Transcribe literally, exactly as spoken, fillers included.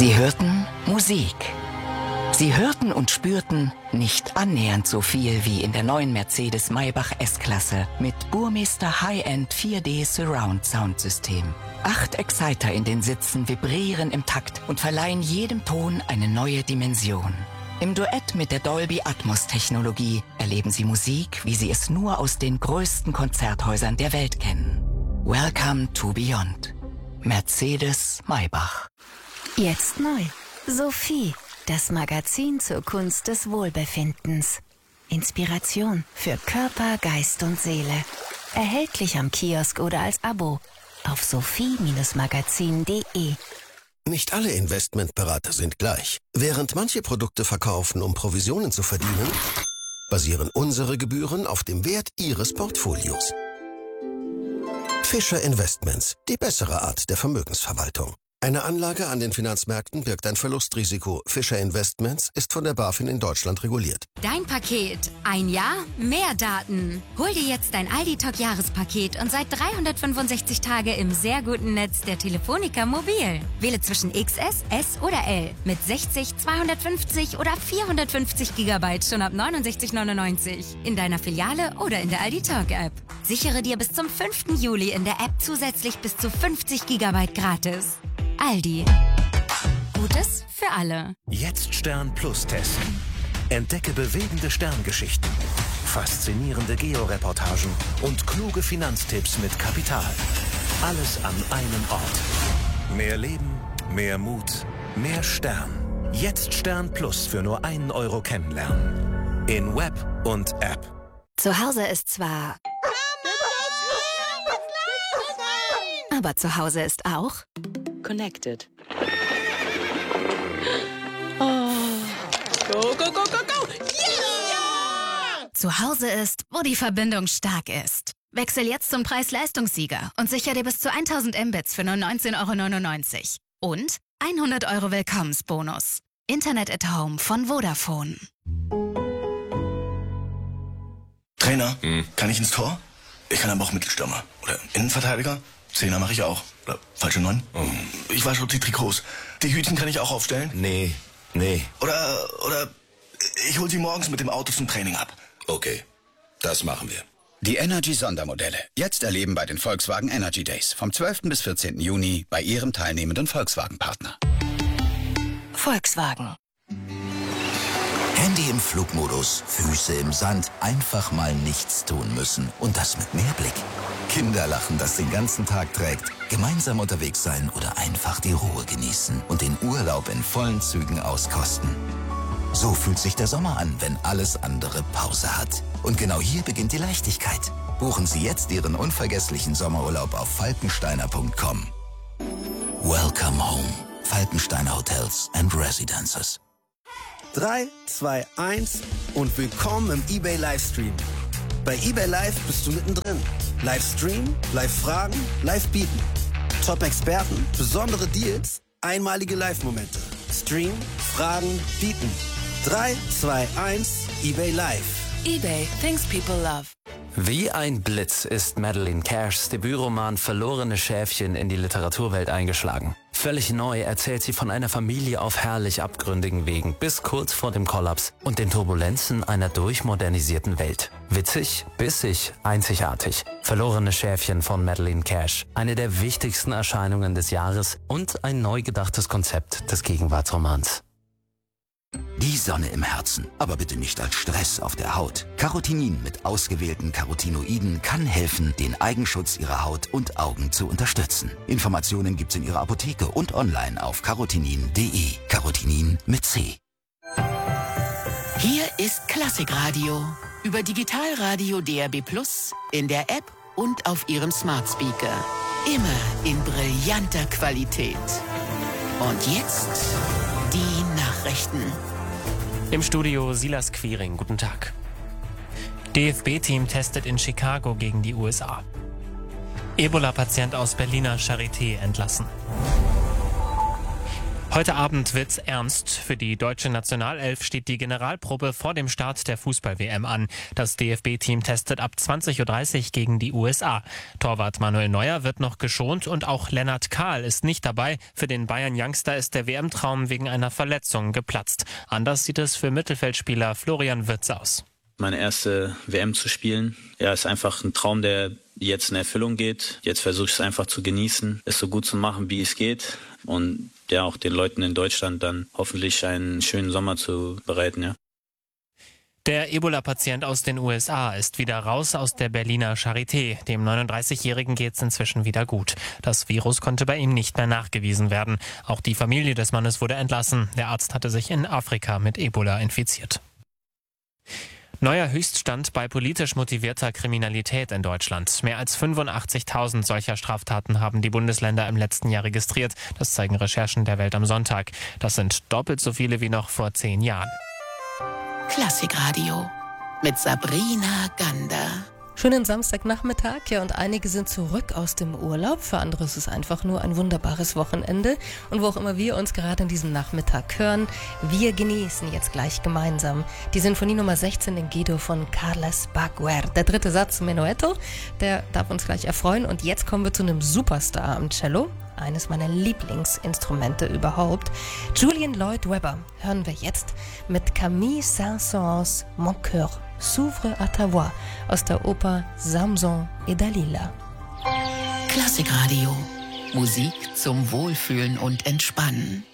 Sie hörten Musik. Sie hörten und spürten nicht annähernd so viel wie in der neuen Mercedes Maybach S-Klasse mit Burmester High-End vier D Surround Soundsystem. Acht Exciter in den Sitzen vibrieren im Takt und verleihen jedem Ton eine neue Dimension. Im Duett mit der Dolby Atmos Technologie erleben Sie Musik, wie Sie es nur aus den größten Konzerthäusern der Welt kennen. Welcome to Beyond. Mercedes Maybach. Jetzt neu. Sophie, das Magazin zur Kunst des Wohlbefindens. Inspiration für Körper, Geist und Seele. Erhältlich am Kiosk oder als Abo auf sophie Magazin punkt de. Nicht alle Investmentberater sind gleich. Während manche Produkte verkaufen, um Provisionen zu verdienen, basieren unsere Gebühren auf dem Wert Ihres Portfolios. Fischer Investments, die bessere Art der Vermögensverwaltung. Eine Anlage an den Finanzmärkten birgt ein Verlustrisiko. Fischer Investments ist von der BaFin in Deutschland reguliert. Dein Paket. Ein Jahr, mehr Daten. Hol dir jetzt dein Aldi-Talk-Jahrespaket und seit dreihundertfünfundsechzig Tage im sehr guten Netz der Telefonica Mobil. Wähle zwischen X S, S oder L mit sechzig, zweihundertfünfzig oder vierhundertfünfzig Gigabyte schon ab neunundsechzig neunundneunzig in deiner Filiale oder in der Aldi-Talk-App. Sichere dir bis zum fünften Juli in der App zusätzlich bis zu fünfzig Gigabyte gratis. Aldi. Gutes für alle. Jetzt Stern Plus testen. Entdecke bewegende Sterngeschichten, faszinierende Georeportagen und kluge Finanztipps mit Kapital. Alles an einem Ort. Mehr Leben, mehr Mut, mehr Stern. Jetzt Stern Plus für nur einen Euro kennenlernen. In Web und App. Zu Hause ist zwar... Aber zu Hause ist auch... Connected. Oh. Go, go, go, go, go! Yeah! Zu Hause ist, wo die Verbindung stark ist. Wechsel jetzt zum Preis-Leistungssieger und sicher dir bis zu tausend Mbits für nur neunzehn Euro neunundneunzig. Und hundert Euro Willkommensbonus. Internet at Home von Vodafone. Trainer, hm. kann ich ins Tor? Ich kann aber auch Mittelstürmer. Oder Innenverteidiger. Zehner mache ich auch. Oder falsche Neun. Oh. Ich wasche die Trikots. Die Hütchen kann ich auch aufstellen? Nee, nee. Oder, oder ich hol sie morgens mit dem Auto zum Training ab. Okay, das machen wir. Die Energy-Sondermodelle. Jetzt erleben bei den Volkswagen Energy Days. Vom zwölften bis vierzehnten Juni bei Ihrem teilnehmenden Volkswagen-Partner. Volkswagen. Handy im Flugmodus, Füße im Sand, einfach mal nichts tun müssen. Und das mit Mehrblick. Kinderlachen, das den ganzen Tag trägt. Gemeinsam unterwegs sein oder einfach die Ruhe genießen und den Urlaub in vollen Zügen auskosten. So fühlt sich der Sommer an, wenn alles andere Pause hat. Und genau hier beginnt die Leichtigkeit. Buchen Sie jetzt Ihren unvergesslichen Sommerurlaub auf falkensteiner punkt com. Welcome home. Falkensteiner Hotels and Residences. drei, zwei, eins und willkommen im eBay Livestream. Bei eBay Live bist du mittendrin. Livestream, Live-Fragen, Live-Bieten. Top-Experten, besondere Deals, einmalige Live-Momente. Stream, Fragen, Bieten. drei, zwei, eins, eBay Live. eBay, things people love. Wie ein Blitz ist Madeleine Cashs Debütroman Verlorene Schäfchen in die Literaturwelt eingeschlagen. Völlig neu erzählt sie von einer Familie auf herrlich abgründigen Wegen bis kurz vor dem Kollaps und den Turbulenzen einer durchmodernisierten Welt. Witzig, bissig, einzigartig. Verlorene Schäfchen von Madeleine Cash. Eine der wichtigsten Erscheinungen des Jahres und ein neu gedachtes Konzept des Gegenwartsromans. Die Sonne im Herzen, aber bitte nicht als Stress auf der Haut. Carotinin mit ausgewählten Carotinoiden kann helfen, den Eigenschutz Ihrer Haut und Augen zu unterstützen. Informationen gibt's in Ihrer Apotheke und online auf carotinin punkt de. Carotinin mit C. Hier ist Klassikradio über Digitalradio D R B Plus, in der App und auf Ihrem Smart Speaker. Immer in brillanter Qualität. Und jetzt die Nachrichten. Im Studio Silas Quiring, guten Tag. D F B-Team testet in Chicago gegen die U S A. Ebola-Patient aus Berliner Charité entlassen. Heute Abend wird's ernst. Für die deutsche Nationalelf steht die Generalprobe vor dem Start der Fußball-W M an. Das D F B-Team testet ab zwanzig Uhr dreißig gegen die U S A. Torwart Manuel Neuer wird noch geschont und auch Lennart Kahl ist nicht dabei. Für den Bayern-Youngster ist der W M-Traum wegen einer Verletzung geplatzt. Anders sieht es für Mittelfeldspieler Florian Wirtz aus. Meine erste W M zu spielen, ja, ist einfach ein Traum, der jetzt in Erfüllung geht. Jetzt versuche ich es einfach zu genießen, es so gut zu machen, wie es geht und ja auch den Leuten in Deutschland dann hoffentlich einen schönen Sommer zu bereiten, ja. Der Ebola-Patient aus den U S A ist wieder raus aus der Berliner Charité. Dem neununddreißigjährigen geht's inzwischen wieder gut. Das Virus konnte bei ihm nicht mehr nachgewiesen werden. Auch die Familie des Mannes wurde entlassen. Der Arzt hatte sich in Afrika mit Ebola infiziert. Neuer Höchststand bei politisch motivierter Kriminalität in Deutschland. Mehr als fünfundachtzigtausend solcher Straftaten haben die Bundesländer im letzten Jahr registriert. Das zeigen Recherchen der Welt am Sonntag. Das sind doppelt so viele wie noch vor zehn Jahren. Klassikradio mit Sabrina Gander. Schönen Samstagnachmittag, ja, und einige sind zurück aus dem Urlaub, für andere ist es einfach nur ein wunderbares Wochenende. Und wo auch immer wir uns gerade an diesem Nachmittag hören, wir genießen jetzt gleich gemeinsam die Sinfonie Nummer sechzehn in G-Dur von Carles Baguer. Der dritte Satz, Menuetto, der darf uns gleich erfreuen. Und jetzt kommen wir zu einem Superstar am Cello, eines meiner Lieblingsinstrumente überhaupt. Julian Lloyd Webber hören wir jetzt mit Camille Saint-Saëns Mon Cœur s'ouvre à ta voix aus der Oper Samson et Dalila. Klassikradio. Musik zum Wohlfühlen und Entspannen.